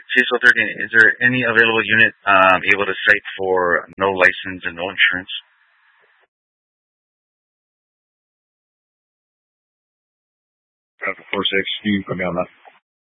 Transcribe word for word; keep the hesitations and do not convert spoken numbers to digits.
C S O thirteen, is there any available unit um, able to cite for no license and no insurance? Four six, you put me on that.